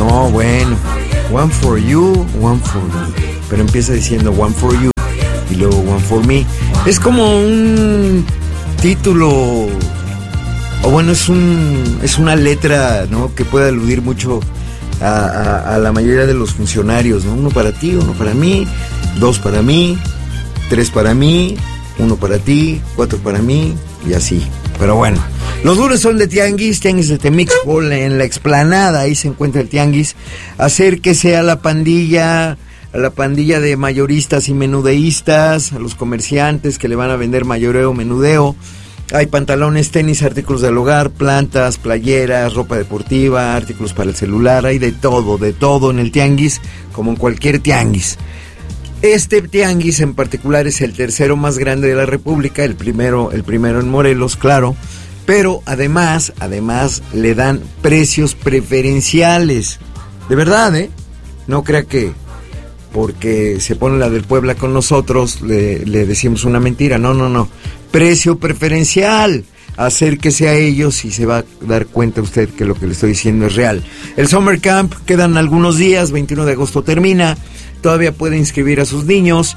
No, bueno, one for you, one for me. Pero empieza diciendo one for you y luego one for me. Es como un título, o bueno, es una letra, ¿no?, que puede aludir mucho a la mayoría de los funcionarios, ¿no? Uno para ti, uno para mí, 2 para mí, 3 para mí, 1 para ti, 4 para mí y así. Pero bueno, los lunes son de tianguis de Temixco, en la explanada, ahí se encuentra el tianguis. Acérquese a la pandilla de mayoristas y menudeístas, a los comerciantes que le van a vender mayoreo, menudeo. Hay pantalones, tenis, artículos del hogar, plantas, playeras, ropa deportiva, artículos para el celular, hay de todo en el tianguis, como en cualquier tianguis. Este tianguis en particular es el tercero más grande de la República, el primero en Morelos, claro, pero además le dan precios preferenciales. De verdad, no crea que porque se pone la del Puebla con nosotros le decimos una mentira. No. Precio preferencial. Acérquese a ellos y se va a dar cuenta usted que lo que le estoy diciendo es real. El Summer Camp, quedan algunos días, 21 de agosto termina. Todavía puede inscribir a sus niños,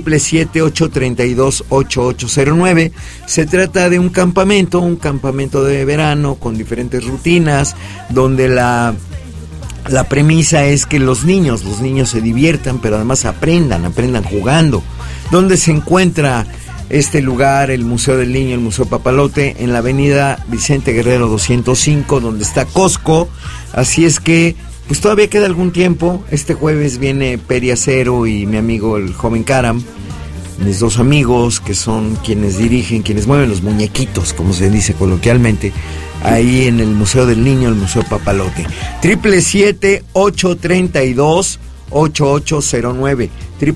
777-832-8809. Se trata de un campamento de verano con diferentes rutinas, donde la premisa es que los niños se diviertan, pero además aprendan jugando. ¿Dónde se encuentra este lugar? El Museo del Niño, el Museo Papalote, en la avenida Vicente Guerrero 205, donde está Costco. Así es que pues todavía queda algún tiempo. Este jueves viene Peri Acero y mi amigo el joven Karam, mis 2 amigos que son quienes mueven los muñequitos, como se dice coloquialmente, ahí en el Museo del Niño, el Museo Papalote. 777-832-8809,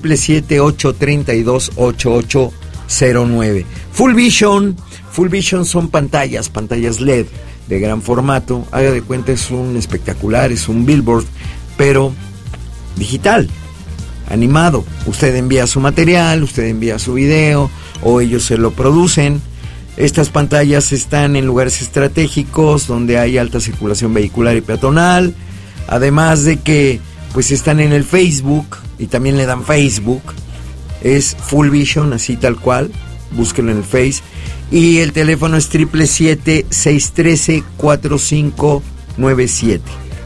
777-832-8809. Full Vision son pantallas LED de gran formato. Haga de cuenta, es un espectacular, es un billboard, pero digital, animado. Usted envía su material, usted envía su video, o ellos se lo producen. Estas pantallas están en lugares estratégicos donde hay alta circulación vehicular y peatonal, además de que pues están en el Facebook y también le dan Facebook. Es Full Vision, así tal cual, búsquenlo en el Face. Y el teléfono es 777-613-4597,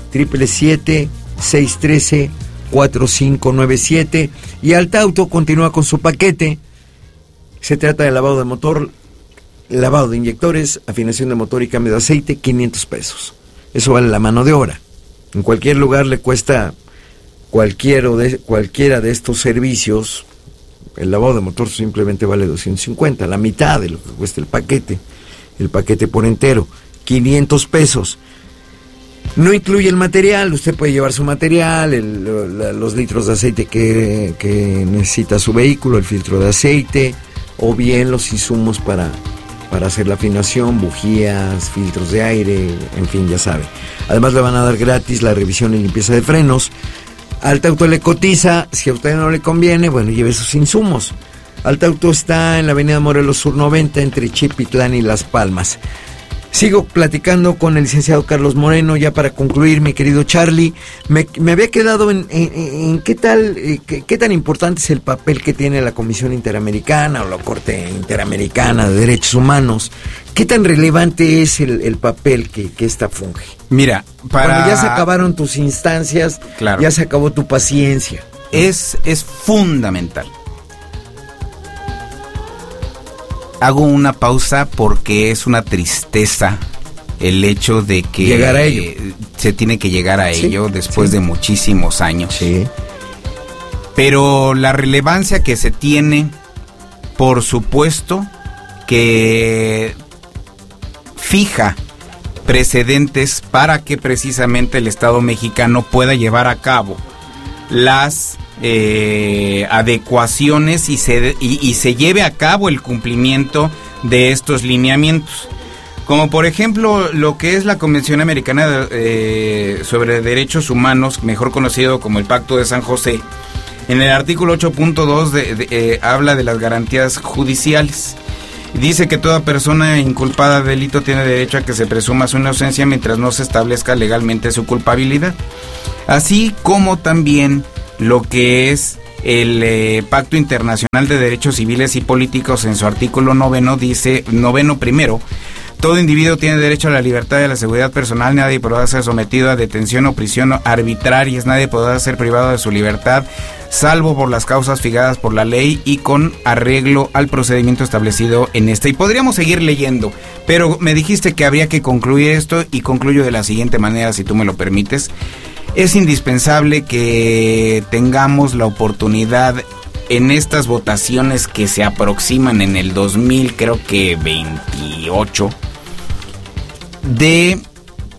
777-613-4597. Y Alta Auto continúa con su paquete. Se trata de lavado de motor, lavado de inyectores, afinación de motor y cambio de aceite, 500 pesos. Eso vale la mano de obra. En cualquier lugar le cuesta cualquiera de estos servicios. El lavado de motor simplemente vale 250, la mitad de lo que cuesta el paquete por entero, 500 pesos. No incluye el material, usted puede llevar su material, los litros de aceite que necesita su vehículo, el filtro de aceite, o bien los insumos para hacer la afinación, bujías, filtros de aire, en fin, ya sabe. Además le van a dar gratis la revisión y limpieza de frenos. Alta Auto le cotiza, si a usted no le conviene, bueno, lleve sus insumos. Alta Auto está en la avenida Morelos Sur 90, entre Chipitlán y Las Palmas. Sigo platicando con el licenciado Carlos Moreno, ya para concluir, mi querido Charlie. Me había quedado en qué tan importante es el papel que tiene la Comisión Interamericana o la Corte Interamericana de Derechos Humanos. ¿Qué tan relevante es el papel que esta funge? Mira, cuando ya se acabaron tus instancias, claro, ya se acabó tu paciencia. Es fundamental. Hago una pausa porque es una tristeza el hecho de que llegar a ello. Se tiene que llegar a ello después de muchísimos años. Sí. Pero la relevancia que se tiene, por supuesto, que fija precedentes para que precisamente el Estado mexicano pueda llevar a cabo las adecuaciones y se lleve a cabo el cumplimiento de estos lineamientos, como por ejemplo lo que es la Convención Americana sobre Derechos Humanos, mejor conocido como el Pacto de San José. En el artículo 8.2 habla de las garantías judiciales. Dice que toda persona inculpada de delito tiene derecho a que se presuma su inocencia mientras no se establezca legalmente su culpabilidad. así como también lo que es el Pacto Internacional de Derechos Civiles y Políticos. En su artículo 9 dice, 9 primero: todo individuo tiene derecho a la libertad y a la seguridad personal. Nadie podrá ser sometido a detención o prisión arbitrarias. Nadie podrá ser privado de su libertad, salvo por las causas fijadas por la ley y con arreglo al procedimiento establecido en esta. Y podríamos seguir leyendo, pero me dijiste que habría que concluir esto, y concluyo de la siguiente manera, si tú me lo permites. Es indispensable que tengamos la oportunidad en estas votaciones que se aproximan en el 2028, de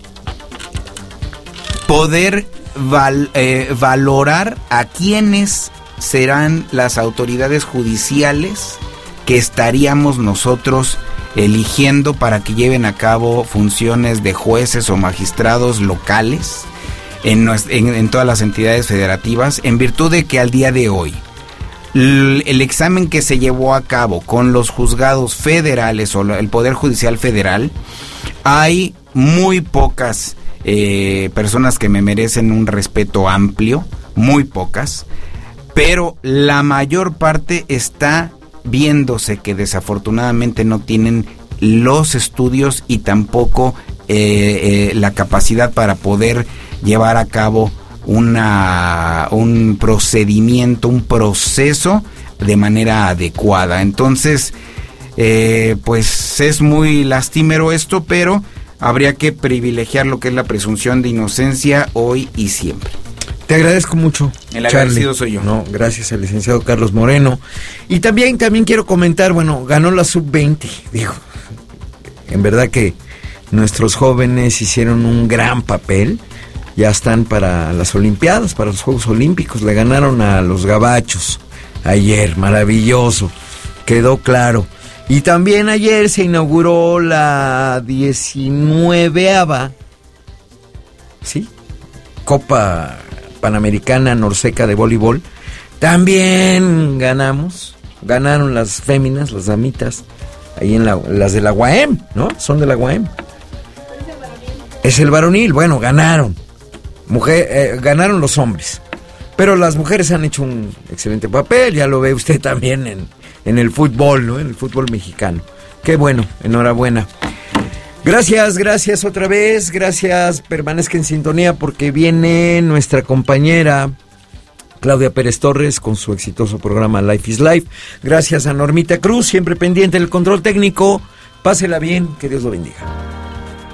poder valorar a quiénes serán las autoridades judiciales que estaríamos nosotros eligiendo para que lleven a cabo funciones de jueces o magistrados locales en todas las entidades federativas, en virtud de que al día de hoy el examen que se llevó a cabo con los juzgados federales o el Poder Judicial Federal, hay muy pocas personas que me merecen un respeto amplio, muy pocas, pero la mayor parte está viéndose que desafortunadamente no tienen los estudios y tampoco la capacidad para poder llevar a cabo un procedimiento, un proceso de manera adecuada. Entonces, pues es muy lastimero esto, pero habría que privilegiar lo que es la presunción de inocencia hoy y siempre. Te agradezco mucho, el agradecido soy yo. No, gracias al licenciado Carlos Moreno. Y también quiero comentar, bueno, ganó la sub-20, digo, en verdad que nuestros jóvenes hicieron un gran papel. Ya están para las Olimpiadas, para los Juegos Olímpicos. Le ganaron a los gabachos ayer, maravilloso, quedó claro. Y también ayer se inauguró la 19ª, ¿sí?, Copa Panamericana Norseca de voleibol. También ganaron las féminas, las damitas, ahí las de la UAM, ¿no? Son de la UAM. Es el varonil, bueno, ganaron. Ganaron los hombres, pero las mujeres han hecho un excelente papel, ya lo ve usted también en el fútbol, ¿no? En el fútbol mexicano. Qué bueno, enhorabuena. Gracias otra vez, gracias, permanezca en sintonía porque viene nuestra compañera Claudia Pérez Torres con su exitoso programa Life is Life. Gracias a Normita Cruz, siempre pendiente del control técnico. Pásela bien, que Dios lo bendiga.